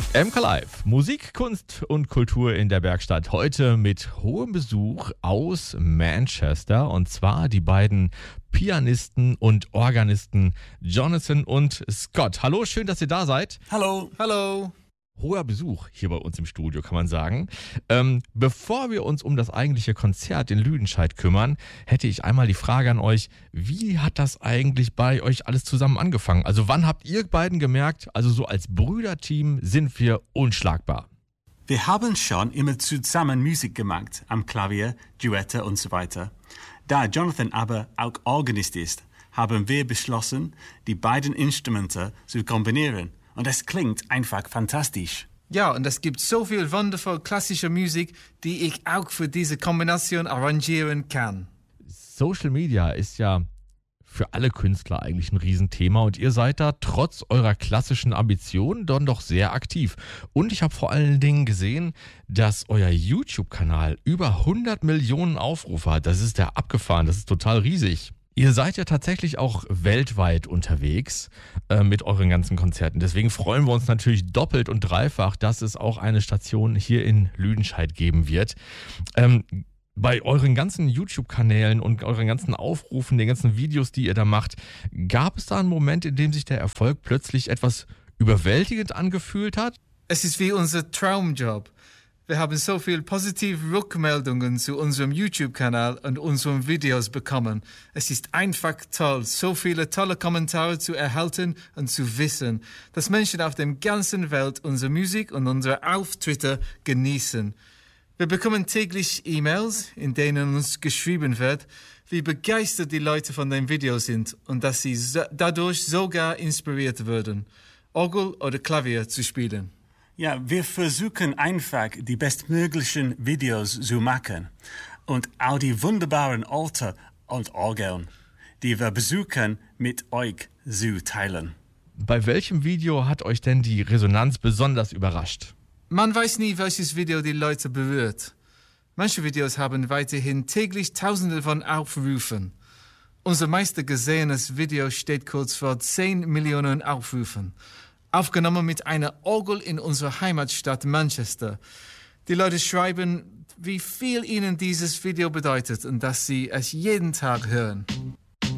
MK Live, Musik, Kunst und Kultur in der Werkstatt. Heute mit hohem Besuch aus Manchester, und zwar die beiden Pianisten und Organisten Jonathan und Scott. Hallo, schön, dass ihr da seid. Hallo. Hallo. Hoher Besuch hier bei uns im Studio, kann man sagen. Bevor wir uns um das eigentliche Konzert in Lüdenscheid kümmern, hätte ich einmal die Frage an euch: Wie hat das eigentlich bei euch alles zusammen angefangen? Also wann habt ihr beiden gemerkt, also so als Brüderteam sind wir unschlagbar? Wir haben schon immer zusammen Musik gemacht, am Klavier, Duette und so weiter. Da Jonathan aber auch Organist ist, haben wir beschlossen, die beiden Instrumente zu kombinieren. Und es klingt einfach fantastisch. Ja, und es gibt so viel wundervoll klassische Musik, die ich auch für diese Kombination arrangieren kann. Social Media ist ja für alle Künstler eigentlich ein Riesenthema, und ihr seid da trotz eurer klassischen Ambitionen dann doch sehr aktiv. Und ich habe vor allen Dingen gesehen, dass euer YouTube-Kanal über 100 Millionen Aufrufe hat. Das ist ja abgefahren, das ist total riesig. Ihr seid ja tatsächlich auch weltweit unterwegs mit euren ganzen Konzerten. Deswegen freuen wir uns natürlich doppelt und dreifach, dass es auch eine Station hier in Lüdenscheid geben wird. Bei euren ganzen YouTube-Kanälen und euren ganzen Aufrufen, den ganzen Videos, die ihr da macht, gab es da einen Moment, in dem sich der Erfolg plötzlich etwas überwältigend angefühlt hat? Es ist wie unser Traumjob. Wir haben so viele positive Rückmeldungen zu unserem YouTube-Kanal und unseren Videos bekommen. Es ist einfach toll, so viele tolle Kommentare zu erhalten und zu wissen, dass Menschen auf der ganzen Welt unsere Musik und unsere Auftritte genießen. Wir bekommen täglich E-Mails, in denen uns geschrieben wird, wie begeistert die Leute von den Videos sind und dass sie dadurch sogar inspiriert würden, Orgel oder Klavier zu spielen. Ja, wir versuchen einfach, die bestmöglichen Videos zu machen und auch die wunderbaren Alter und Orgeln, die wir besuchen, mit euch zu teilen. Bei welchem Video hat euch denn die Resonanz besonders überrascht? Man weiß nie, welches Video die Leute berührt. Manche Videos haben weiterhin täglich Tausende von Aufrufen. Unser meist gesehenes Video steht kurz vor 10 Millionen Aufrufen. Aufgenommen mit einer Orgel in unserer Heimatstadt Manchester. Die Leute schreiben, wie viel ihnen dieses Video bedeutet und dass sie es jeden Tag hören.